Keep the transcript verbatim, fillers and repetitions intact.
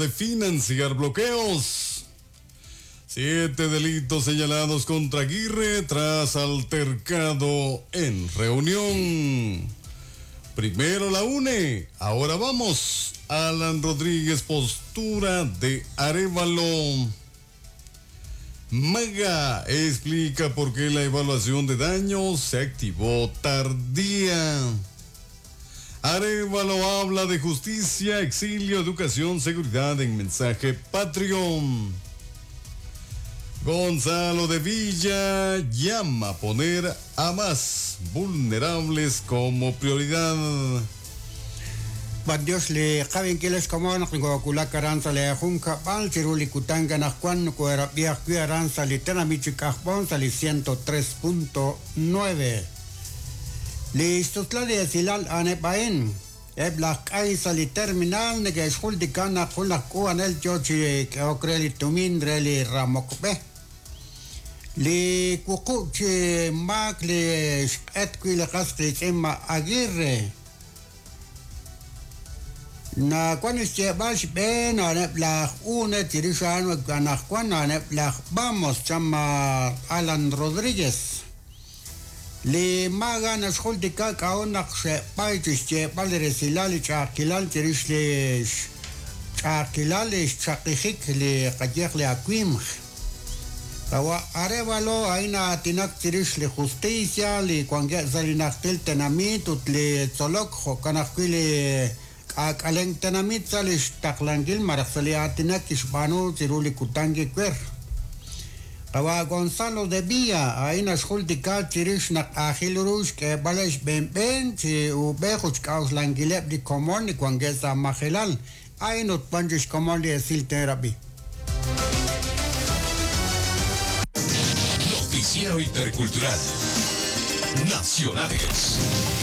de financiar bloqueos. Siete delitos señalados contra Aguirre tras altercado en reunión. Primero la UNE, ahora vamos. Alan Rodríguez, postura de Arévalo. Maga explica por qué la evaluación de daños se activó tardía. Arévalo habla de justicia, exilio, educación, seguridad en mensaje Patreon. Gonzalo de Villa llama a poner a más vulnerables como prioridad. Badios le cabin kiles komon ko kulakaran le junka bal tiruli kutanga na kwan ko era bia kuaran sali tena michikahbon sali ciento tres punto nueve. Listo de silal ane baen. Eblak ay sali terminal nege schul di kana kula kuan el jochi ke okreli tumindre li ramokbe. Li kuku che mak li etkwile kasti ema Aguirre. Na cuando se va a ver na la una tirisano gana cuando na la vamos chama Alan Rodríguez le maga na skoltika kaona se paitis che valere silali chakilal tirisle chakilal chakihik le kajekle akwim tawa Arévalo aina tinak tirisle justicia le cuando salinak tel tenamit le tolok kanakwile Aleng tenamit salis taklangil marakaliatina kisbano tiruli kutangi kwer. Kawa Gonzalo de Villa aina schultika tirish nak ahilurus ke balesh ben ben ti ubehus kaus langilep di komon ni kwangesa mahelal ainot panjish komon di esil terapi. Noticiero Intercultural Nacionales.